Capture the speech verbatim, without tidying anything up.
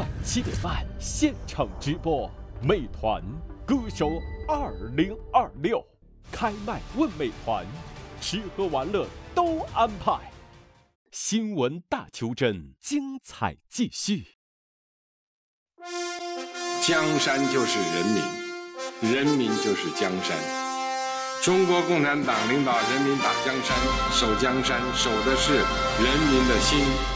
晚七点半现场直播，美团歌手二零二六开麦问美团，吃喝玩乐都安排。新闻大求真，精彩继续。 江山就是人民，人民就是江山。中国共产党领导人民打江山，守江山，守的是人民的心。